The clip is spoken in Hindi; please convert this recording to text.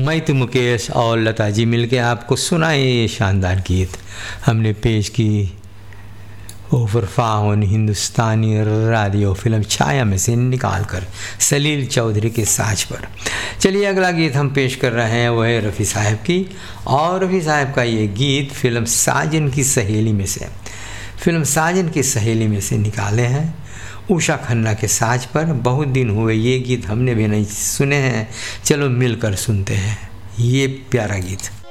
मैं तो मुकेश और लता जी मिलके आपको सुनाए ये शानदार गीत हमने पेश की ओवरफाउन हिंदुस्तानी रेडियो फिल्म छाया में से निकाल कर सलील चौधरी के साज पर। चलिए अगला गीत हम पेश कर रहे हैं वह है रफ़ी साहब की, और रफ़ी साहब का ये गीत फिल्म साजन की सहेली में से निकाले हैं उषा खन्ना के साज पर। बहुत दिन हुए ये गीत हमने भी नहीं सुने हैं, चलो मिलकर सुनते हैं ये प्यारा गीत।